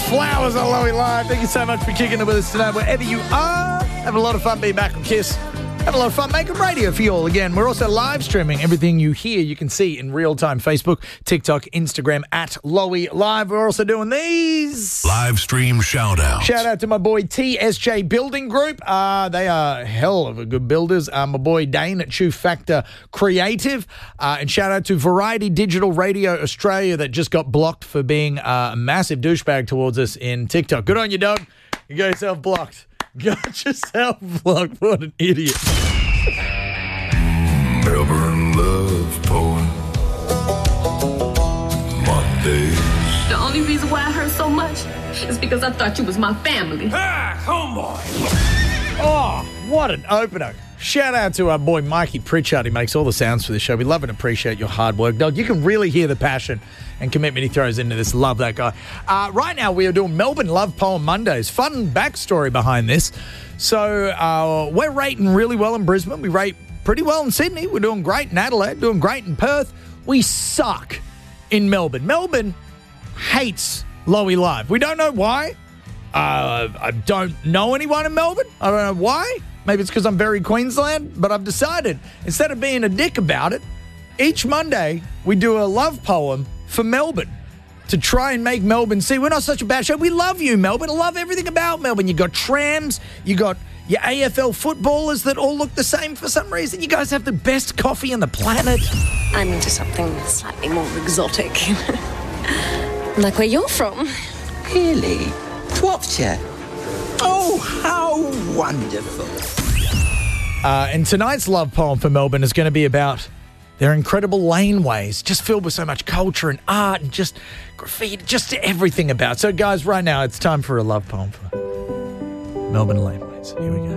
Flowers on Lowy Live. Thank you so much for kicking it with us tonight. Wherever you are, having a lot of fun being back on Kiss. Having a lot of fun making radio for you all again. We're also live streaming everything you hear. You can see in real time. Facebook, TikTok, Instagram at Lowy Live. We're also doing these live stream shout outs. Shout out to my boy TSJ Building Group. They are hell of a good builders. My boy Dane at Chew Factor Creative. And shout out to Variety Digital Radio Australia that just got blocked for being a massive douchebag towards us in TikTok. Good on you, dog. You got yourself blocked. Got yourself blocked. What an idiot. Melbourne Love Poem Mondays. The only reason why I hurt so much is because I thought you was my family. Ah, homeboy. Oh, what an opener. Shout out to our boy Mikey Pritchard. He makes all the sounds for the show. We love and appreciate your hard work, dog. You can really hear the passion and commitment he throws into this. Love that guy. Right now, we are doing Melbourne Love Poem Mondays. Fun backstory behind this. So we're rating really well in Brisbane. We rate pretty well in Sydney. We're doing great in Adelaide, doing great in Perth. We suck in Melbourne. Melbourne hates Lowy Live. We don't know why. I don't know anyone in Melbourne. I don't know why. Maybe it's because I'm very Queensland, but I've decided instead of being a dick about it, each Monday we do a love poem for Melbourne to try and make Melbourne see we're not such a bad show. We love you, Melbourne. I love everything about Melbourne. You got trams, you got your AFL footballers that all look the same for some reason. You guys have the best coffee on the planet. I'm into something slightly more exotic. Like where you're from. Really? Shropshire? Oh, how wonderful. And tonight's love poem for Melbourne is going to be about their incredible laneways, just filled with so much culture and art and just graffiti, just everything about. So, guys, right now it's time for a love poem for Melbourne laneways. Here we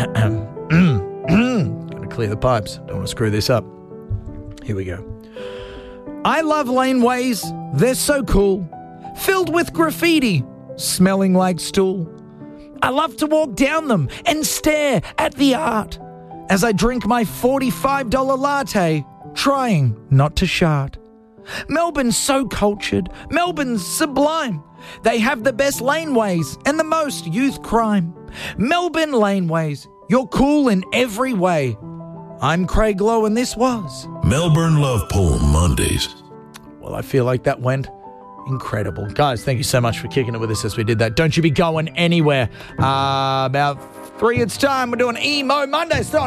go. Got to clear the pipes. Don't want to screw this up. Here we go. I love laneways. They're so cool. Filled with graffiti, smelling like stool. I love to walk down them and stare at the art as I drink my $45 latte, trying not to shart. Melbourne's so cultured. Melbourne's sublime. They have the best laneways and the most youth crime. Melbourne laneways, you're cool in every way. I'm Craig Lowe and this was Melbourne Love Poem Mondays. Well, I feel like that went incredible. Guys, thank you so much for kicking it with us as we did that. Don't you be going anywhere. About 3 it's time. We're doing Emo Mondays.